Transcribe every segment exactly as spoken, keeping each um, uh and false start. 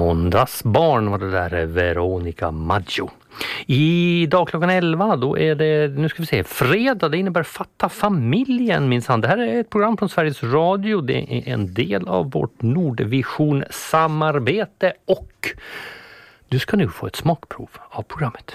Måndagsbarn var det där, Veronica Maggio. Idag klockan elva, då är det, nu ska vi se, fredag, det innebär Fatta familjen minsann. Det här är ett program från Sveriges Radio, det är en del av vårt Nordvision-samarbete och du ska nu få ett smakprov av programmet.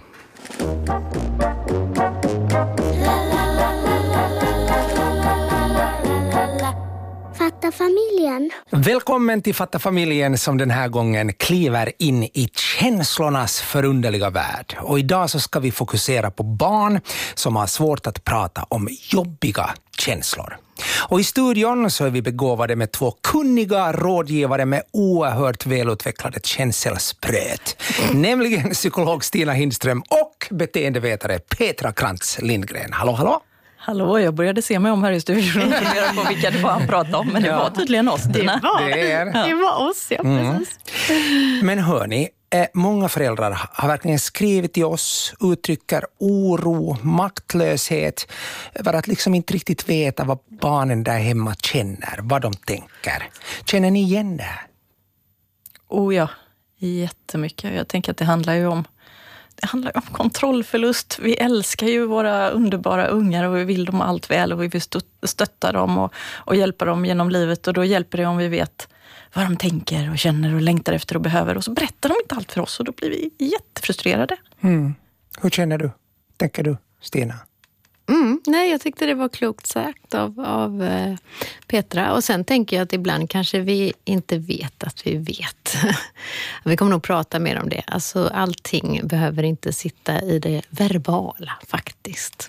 Fatta familjen. Välkommen till Fatta familjen som den här gången kliver in i känslornas förunderliga värld. Och idag så ska vi fokusera på barn som har svårt att prata om jobbiga känslor. Och i studion så är vi begåvade med två kunniga rådgivare med oerhört välutvecklade känselspröt. Nämligen psykolog Stina Hindström och beteendevetare Petra Krantz Lindgren. Hallå, hallå! Hallå, jag började se mig om här i studion och fundera på vilka det var han pratade om, men det var tydligen oss, Dina. Det var, Det är. det var oss, ja, precis. Mm. Men hörni, eh, många föräldrar har verkligen skrivit till oss, uttrycker oro, maktlöshet, för att liksom inte riktigt veta vad barnen där hemma känner, vad de tänker. Känner ni igen det? Oh ja, jättemycket. Jag tänker att det handlar ju om Det handlar om kontrollförlust. Vi älskar ju våra underbara ungar och vi vill dem allt väl och vi vill stötta dem och, och hjälpa dem genom livet. Och då hjälper det om vi vet vad de tänker och känner och längtar efter och behöver. Och så berättar de inte allt för oss och då blir vi jättefrustrerade. Mm. Hur känner du? Tänker du, Stina? Mm, nej, jag tyckte det var klokt sagt av, av eh, Petra. Och sen tänker jag att ibland kanske vi inte vet att vi vet. Vi kommer nog prata mer om det. Alltså allting behöver inte sitta i det verbala faktiskt.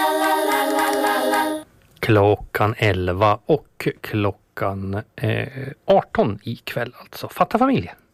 Klockan elva och klockan eh, arton ikväll alltså. Fatta familjen.